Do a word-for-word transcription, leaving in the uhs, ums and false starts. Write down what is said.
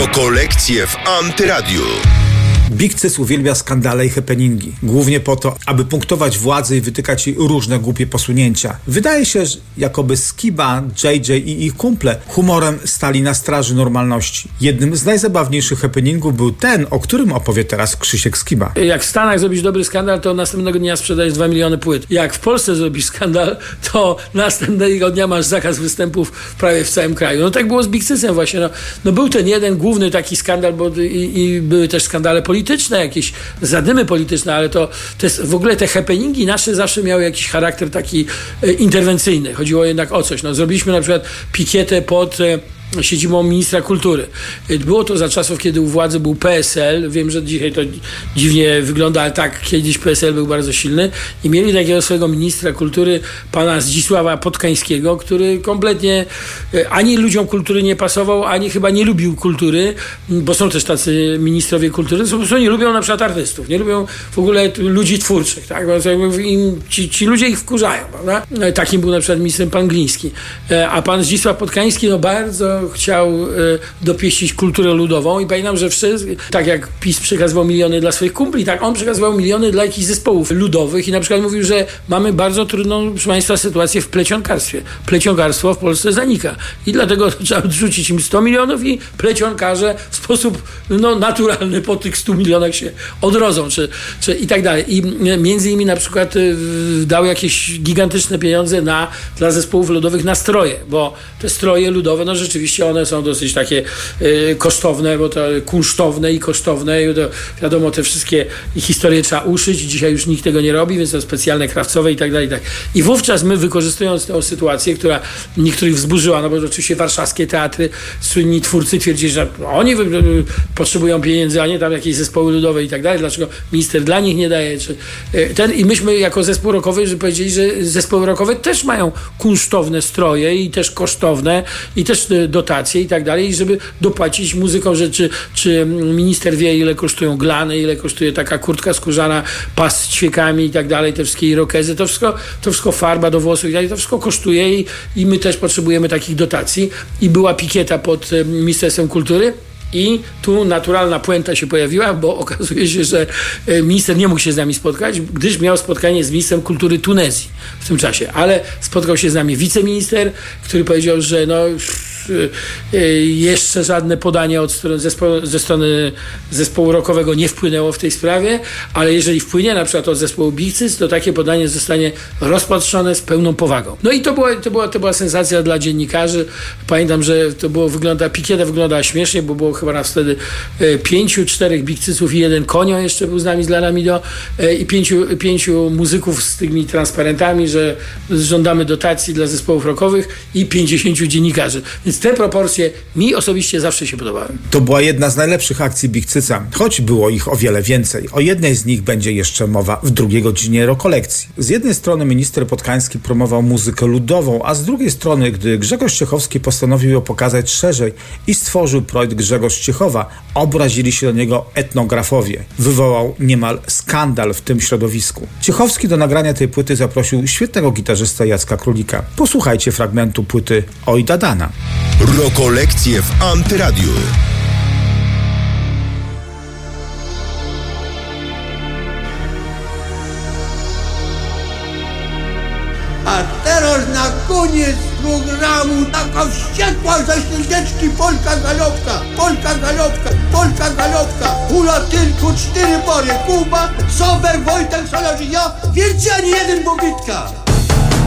Rokolekcje w Antyradiu. Big Cis uwielbia skandale i happeningi, głównie po to, aby punktować władzę i wytykać jej różne głupie posunięcia. Wydaje się, że jakoby Skiba, J J i ich kumple humorem stali na straży normalności. Jednym z najzabawniejszych happeningów był ten, o którym opowie teraz Krzysiek Skiba. Jak w Stanach zrobisz dobry skandal, to następnego dnia sprzedajesz dwa miliony płyt. Jak w Polsce zrobisz skandal, to następnego dnia masz zakaz występów prawie w całym kraju. No tak było z Big Cisem właśnie. No, no był ten jeden główny taki skandal, bo i, i były też skandale polityczne, jakieś zadymy polityczne, ale to, to jest w ogóle te happeningi nasze zawsze miały jakiś charakter taki e, interwencyjny. Chodziło jednak o coś. No, zrobiliśmy na przykład pikietę pod e, siedzibą ministra kultury. Było to za czasów, kiedy u władzy był P S L. Wiem, że dzisiaj to dziwnie wygląda, ale tak, kiedyś P S L był bardzo silny i mieli takiego swojego ministra kultury, pana Zdzisława Podkańskiego, który kompletnie ani ludziom kultury nie pasował, ani chyba nie lubił kultury, bo są też tacy ministrowie kultury, po prostu nie lubią na przykład artystów, nie lubią w ogóle ludzi twórczych, tak? Im, ci, ci ludzie ich wkurzają, prawda? Takim był na przykład ministrem pan Gliński. A pan Zdzisław Podkański, no bardzo chciał y, dopieścić kulturę ludową i pamiętam, że wszyscy, tak jak PiS przekazywał miliony dla swoich kumpli, tak on przekazywał miliony dla jakichś zespołów ludowych i na przykład mówił, że mamy bardzo trudną, proszę Państwa, sytuację w plecionkarstwie. Plecionkarstwo w Polsce zanika i dlatego trzeba odrzucić im sto milionów i plecionkarze w sposób no, naturalny po tych stu milionach się odrodzą, czy, czy i tak dalej. I między innymi na przykład y, dał jakieś gigantyczne pieniądze na, dla zespołów ludowych na stroje, bo te stroje ludowe, no rzeczywiście one są dosyć takie y, kosztowne, bo to kunsztowne i kosztowne. I to, wiadomo, te wszystkie historie trzeba uszyć. Dzisiaj już nikt tego nie robi, więc to specjalne krawcowe i tak dalej. I, tak. I wówczas my, wykorzystując tę sytuację, która niektórych wzburzyła, no bo oczywiście warszawskie teatry, słynni twórcy twierdzili, że oni wy, y, potrzebują pieniędzy, a nie tam jakieś zespoły ludowe i tak dalej. Dlaczego minister dla nich nie daje? Czy, y, ten, I myśmy jako zespół rockowy że powiedzieli, że zespoły rockowe też mają kunsztowne stroje i też kosztowne i też y, dotacje i tak dalej, żeby dopłacić muzykom, że czy, czy minister wie, ile kosztują glany, ile kosztuje taka kurtka skórzana, pas z ćwiekami i tak dalej, te wszystkie irokezy, to wszystko, to wszystko farba do włosów i tak dalej, to wszystko kosztuje i, i my też potrzebujemy takich dotacji. I była pikieta pod Ministerstwem Kultury. I tu naturalna puenta się pojawiła, bo okazuje się, że minister nie mógł się z nami spotkać, gdyż miał spotkanie z ministrem kultury Tunezji w tym czasie. Ale spotkał się z nami wiceminister, który powiedział, że no jeszcze żadne podanie od strony zespołu, ze strony zespołu rockowego nie wpłynęło w tej sprawie, ale jeżeli wpłynie na przykład od zespołu Big Cis, to takie podanie zostanie rozpatrzone z pełną powagą. No i to była, to była, to była sensacja dla dziennikarzy. Pamiętam, że to było wygląda, pikieta wyglądała śmiesznie, bo było chyba nas wtedy e, pięciu, czterech Big Cisów i jeden Konio jeszcze był z nami z Lanamido e, i pięciu, pięciu muzyków z tymi transparentami, że żądamy dotacji dla zespołów rockowych i pięćdziesięciu dziennikarzy. Więc te proporcje mi osobiście zawsze się podobały. To była jedna z najlepszych akcji Big Cica, choć było ich o wiele więcej. O jednej z nich będzie jeszcze mowa w drugiej godzinie Rokolekcji. Z jednej strony minister Podkański promował muzykę ludową, a z drugiej strony, gdy Grzegorz Ciechowski postanowił ją pokazać szerzej i stworzył projekt Grzegorz Ciechowa, obrazili się do niego etnografowie. Wywołał niemal skandal w tym środowisku. Ciechowski do nagrania tej płyty zaprosił świetnego gitarzystę Jacka Królika. Posłuchajcie fragmentu płyty Oj Dadana. Rokolekcje w Antyradiu. A teraz na koniec programu taka wściekła ze świąteczki Polka Galopka, Polka Galopka, Polka Galopka, hula tylko cztery pory, Kuba, Sober, Wojtek, Solarz i ja, więcej ani jeden bobitka.